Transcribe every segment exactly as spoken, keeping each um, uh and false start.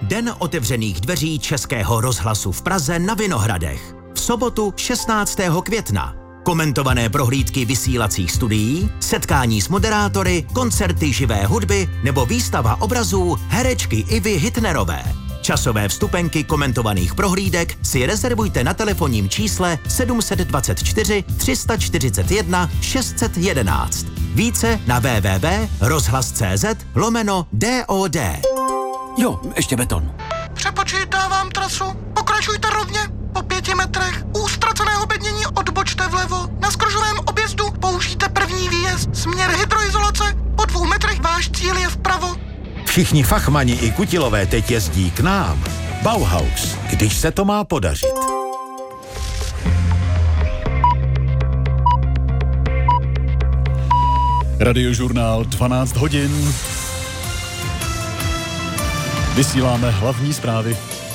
Den otevřených dveří Českého rozhlasu v Praze na Vinohradech. V sobotu šestnáctého května. Komentované prohlídky vysílacích studií, setkání s moderátory, koncerty živé hudby nebo výstava obrazů herečky Ivy Hitnerové. Časové vstupenky komentovaných prohlídek si rezervujte na telefonním čísle sedm dva čtyři, tři čtyři jedna, šest jedna jedna. Více na w w w tečka rozhlas tečka cz lomeno D O D. Jo, ještě beton. Přepočítávám trasu. Pokračujte rovně. Po pěti metrech. U ztraceného bednění odbočte vlevo. Na skružovém objezdu použijte první výjezd. Směr hydroizolace. Po dvou metrech váš cíl je vpravo. Všichni fachmani i kutilové teď jezdí k nám. Bauhaus, když se to má podařit. Radiožurnál dvanáct hodin. Vysíláme hlavní zprávy.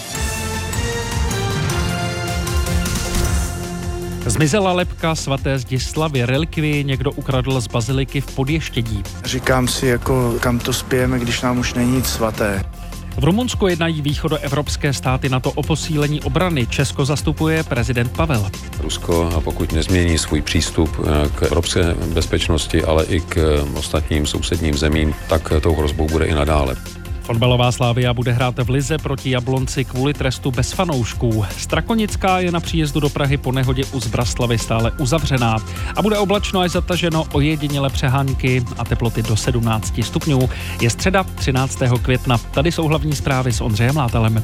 Zmizela lebka svaté Zdislavy, relikvii někdo ukradl z baziliky v Podještědí. Říkám si, jako kam to spějeme, když nám už není nic svaté. V Rumunsku jednají východoevropské státy NATO o posílení obrany. Česko zastupuje prezident Pavel. Rusko, a pokud nezmění svůj přístup k evropské bezpečnosti, ale i k ostatním sousedním zemím, tak tou hrozbou bude i nadále. Fotbalová Slavia bude hrát v lize proti Jablonci kvůli trestu bez fanoušků. Strakonická je na příjezdu do Prahy po nehodě u Zbraslavy stále uzavřená. A bude oblačno až zataženo, ojediněle přehánky a teploty do sedmnáct stupňů. Je středa třináctého května. Tady jsou hlavní zprávy s Ondřejem Látalem.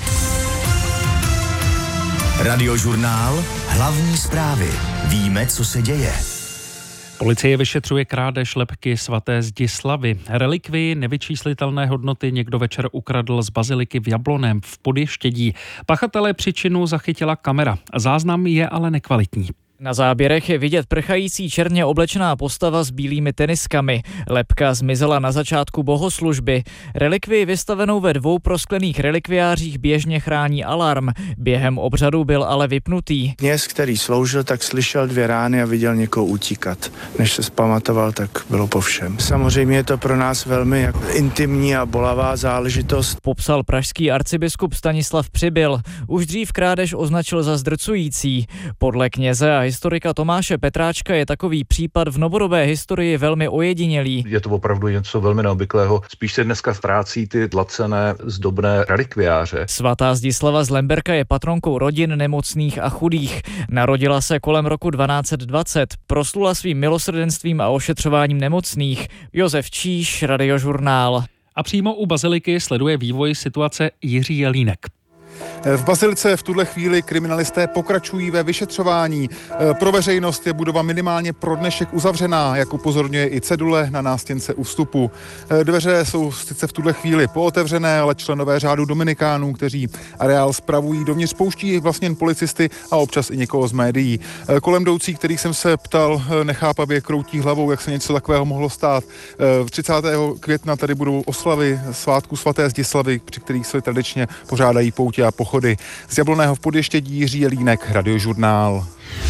Radiožurnál, hlavní zprávy. Víme, co se děje. Policie vyšetřuje krádež lebky svaté Zdislavy. Relikvii nevyčíslitelné hodnoty někdo večer ukradl z baziliky v Jabloném v Podještědí. Pachatele příčinu zachytila kamera. Záznam je ale nekvalitní. Na záběrech je vidět prchající černě oblečená postava s bílými teniskami. Lebka zmizela na začátku bohoslužby. Relikvii vystavenou ve dvou prosklených relikviářích běžně chrání alarm. Během obřadu byl ale vypnutý. Kněz, který sloužil, tak slyšel dvě rány a viděl někoho utíkat. Než se zpamatoval, tak bylo po všem. Samozřejmě je to pro nás velmi intimní a bolavá záležitost. Popsal pražský arcibiskup Stanislav Přibyl. Už dřív krádež označil za zdrcující. Podle kněze a historika Tomáše Petráčka je takový případ v novodobé historii velmi ojedinělý. Je to opravdu něco velmi neobvyklého. Spíš se dneska ztrácí ty dlacené zdobné relikviáře. Svatá Zdislava z Lemberka je patronkou rodin nemocných a chudých. Narodila se kolem roku dvanáct dvacet. Proslula svým milosrdenstvím a ošetřováním nemocných. Josef Číš, Radiožurnál. A přímo u baziliky sleduje vývoj situace Jiří Jelínek. V bazilice v tuhle chvíli kriminalisté pokračují ve vyšetřování. Pro veřejnost je budova minimálně pro dnešek uzavřená, jak upozorňuje i cedule na nástěnce u vstupu. Dveře jsou sice v tuhle chvíli pootevřené, ale členové řádu Dominikánů, kteří areál spravují, dovnitř spouští vlastně jen policisty a občas i někoho z médií. Kolem jdoucí, kterých jsem se ptal, nechápavě kroutí hlavou, jak se něco takového mohlo stát. třicátého května tady budou oslavy svátku svaté Zdislavy, při kterých se tradičně pořádají poutě a pochody. Z Jabloného v Podještědí Jiří Jelínek, Radiožurnál.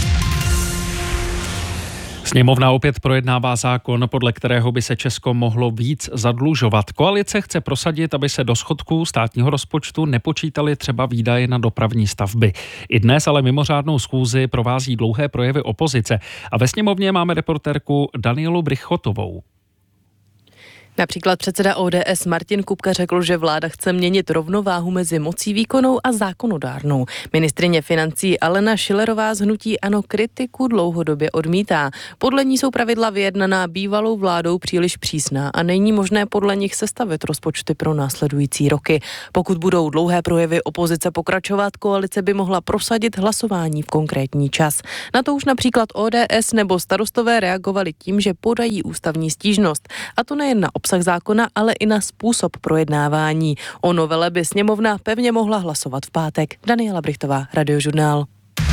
Sněmovna opět projednává zákon, podle kterého by se Česko mohlo víc zadlužovat. Koalice chce prosadit, aby se do schodku státního rozpočtu nepočítaly třeba výdaje na dopravní stavby. I dnes ale mimořádnou schůzi provází dlouhé projevy opozice. A ve sněmovně máme reportérku Danielu Brychotovou. Například předseda O D S Martin Kupka řekl, že vláda chce měnit rovnováhu mezi mocí výkonnou a zákonodárnou. Ministryně financí Alena Schillerová z hnutí ANO kritiku dlouhodobě odmítá. Podle ní jsou pravidla vyjednaná bývalou vládou příliš přísná a není možné podle nich sestavit rozpočty pro následující roky. Pokud budou dlouhé projevy opozice pokračovat, koalice by mohla prosadit hlasování v konkrétní čas. Na to už například O D S nebo Starostové reagovali tím, že podají ústavní stížnost. A to nejen na obsah zákona, ale i na způsob projednávání. O novele by sněmovna pevně mohla hlasovat v pátek. Daniela Brychtová, Radiožurnál.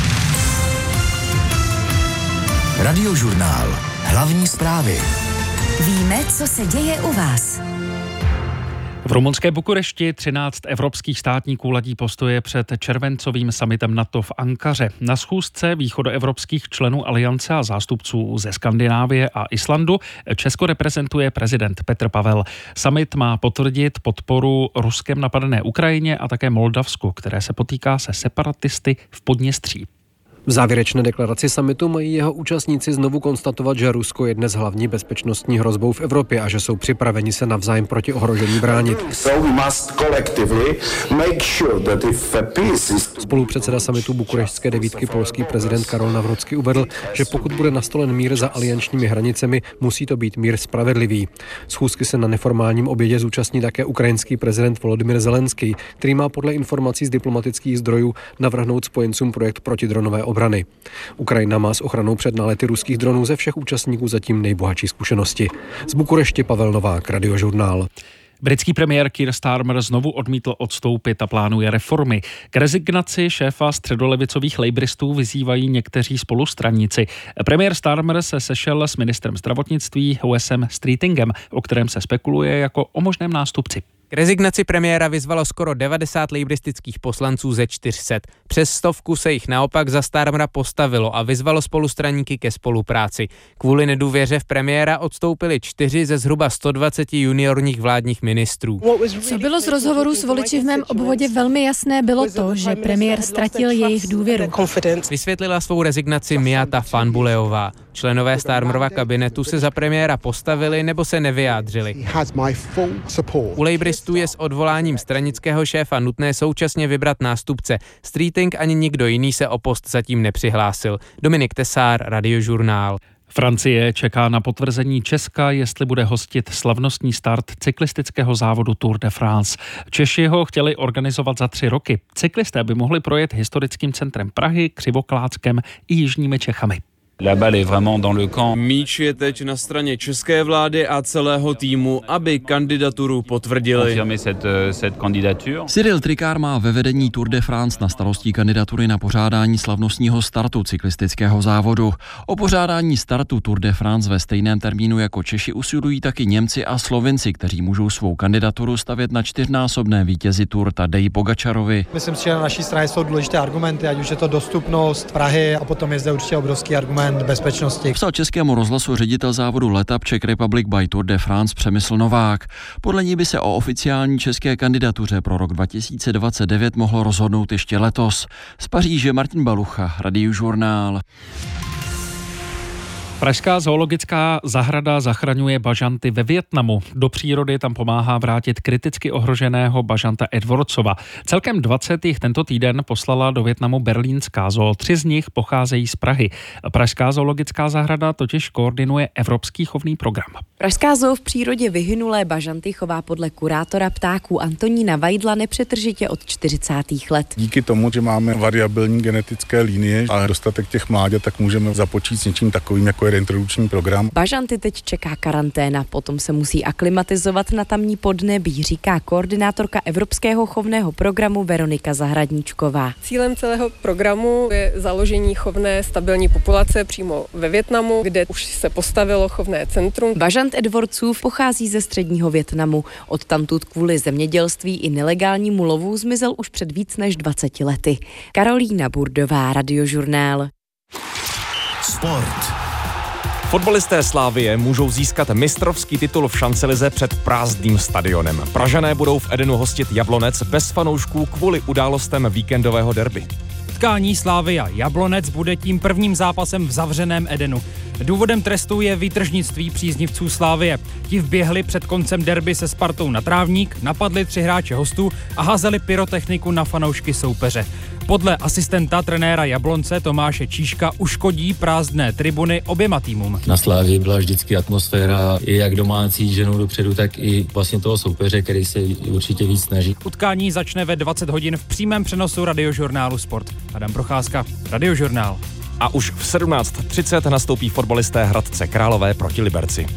Radiožurnál. Hlavní zprávy. Víme, co se děje u vás. V V rumunské Bukurešti třináct evropských státníků ladí postoje před červencovým summitem NATO v Ankaře. Na schůzce východoevropských členů aliance a zástupců ze Skandinávie a Islandu Česko reprezentuje prezident Petr Pavel. Summit má potvrdit podporu Ruskem napadené Ukrajině a také Moldavsku, které se potýká se separatisty v Podněstří. V závěrečné deklaraci summitu mají jeho účastníci znovu konstatovat, že Rusko je dnes hlavní bezpečnostní hrozbou v Evropě a že jsou připraveni se navzájem proti ohrožení bránit. Spolupředseda summitu bukureštské devítky polský prezident Karol Nawrocki uvedl, že pokud bude nastolen mír za aliančními hranicemi, musí to být mír spravedlivý. Schůzky se na neformálním obědě zúčastní také ukrajinský prezident Volodymyr Zelenský, který má podle informací z diplomatických zdrojů navrhnout spojencům projekt protidronové obrany. Ukrajina má s ochranou před nálety ruských dronů ze všech účastníků zatím nejbohatší zkušenosti. Z Bukurešti Pavel Novák, Radiožurnál. Britský premiér Keir Starmer znovu odmítl odstoupit a plánuje reformy. K rezignaci šéfa středolevicových labouristů vyzývají někteří spolustraníci. Premiér Starmer se sešel s ministrem zdravotnictví Wesem Streetingem, o kterém se spekuluje jako o možném nástupci. K rezignaci premiéra vyzvalo skoro devadesát labouristických poslanců ze čtyř set. Přes stovku se jich naopak za Starmera postavilo a vyzvalo spolustraníky ke spolupráci. Kvůli nedůvěře v premiéra odstoupili čtyři ze zhruba sto dvacet juniorních vládních ministrů. Co bylo z rozhovoru s voliči v mém obvodě velmi jasné, bylo to, že premiér ztratil jejich důvěru. Vysvětlila svou rezignaci Miata Fanbuleová. Členové Starmerova kabinetu se za premiéra postavili nebo se nevyjádřili. U labouristů je s odvoláním stranického šéfa nutné současně vybrat nástupce. Streeting ani nikdo jiný se o post zatím nepřihlásil. Dominik Tesár, Radiožurnál. Francie čeká na potvrzení Česka, jestli bude hostit slavnostní start cyklistického závodu Tour de France. Češi ho chtěli organizovat za tři roky. Cyklisté by mohli projet historickým centrem Prahy, Křivoklátskem i jižními Čechami. Míč je teď na straně české vlády a celého týmu, aby kandidaturu potvrdili. Cyril Tricard má ve vedení Tour de France na starosti kandidatury na pořádání slavnostního startu cyklistického závodu. O pořádání startu Tour de France ve stejném termínu jako Češi usilují taky Němci a Slovinci, kteří můžou svou kandidaturu stavět na čtyřnásobné vítězi Tour Tadeji Pogačarovi. Myslím si, že na naší straně jsou důležité argumenty, ať už je to dostupnost Prahy a potom je zde určitě obrovský argument bezpečnosti. Psal Českému rozhlasu ředitel závodu Letap Czech Republic by Tour de France Přemysl Novák. Podle ní by se o oficiální české kandidatuře pro rok dva tisíce dvacet devět mohlo rozhodnout ještě letos. Z Paříže Martin Balucha, Radiožurnál. Pražská zoologická zahrada zachraňuje bažanty ve Vietnamu. Do přírody tam pomáhá vrátit kriticky ohroženého bažanta Edwardsova. Celkem dvacet jich tento týden poslala do Vietnamu berlínská zoo. Tři z nich pocházejí z Prahy. Pražská zoologická zahrada totiž koordinuje Evropský chovný program. Pražská zoo v přírodě vyhynulé bažanty chová podle kurátora ptáků Antonína Vajdla nepřetržitě od čtyřicátých let. Díky tomu, že máme variabilní genetické linie a dostatek těch mláďat, tak můžeme započít s něčím takovým, jako je introdukční program. Bažanty teď čeká karanténa, potom se musí aklimatizovat na tamní podnebí, říká koordinátorka Evropského chovného programu Veronika Zahradníčková. Cílem celého programu je založení chovné stabilní populace přímo ve Vietnamu, kde už se postavilo chovné centrum. Bažant Edwardsův pochází ze středního Vietnamu. Odtamtud kvůli zemědělství i nelegálnímu lovu zmizel už před víc než dvaceti lety. Karolína Burdová, Radiožurnál. Sport. Fotbalisté Slavie můžou získat mistrovský titul v šancelize před prázdným stadionem. Pražané budou v Edenu hostit Jablonec bez fanoušků kvůli událostem víkendového derby. Utkání Slavia Jablonec bude tím prvním zápasem v zavřeném Edenu. Důvodem trestu je výtržnictví příznivců Slavie. Ti vběhli před koncem derby se Spartou na trávník, napadli tři hráče hostů a házeli pyrotechniku na fanoušky soupeře. Podle asistenta trenéra Jablonce Tomáše Číška uškodí prázdné tribuny oběma týmům. Na Slavii byla vždycky atmosféra i jak domácí ženou dopředu, tak i vlastně toho soupeře, který se určitě víc snaží. Utkání začne ve dvacet hodin v přímém přenosu Radiožurnálu Sport. Adam Procházka, Radiožurnál. A už v sedmnáct třicet nastoupí fotbalisté Hradce Králové proti Liberci.